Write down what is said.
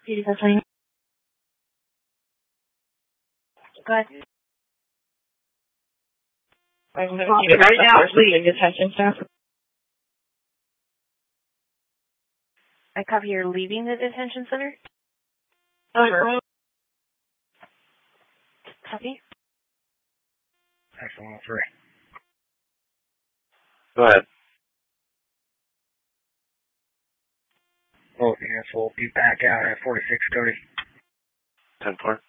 8520. Go ahead. Right now, leaving detention staff. I copy you're leaving the detention center? Copy. Excellent, 3. Go ahead. Both units will be back out at 46 Cody. 10-4.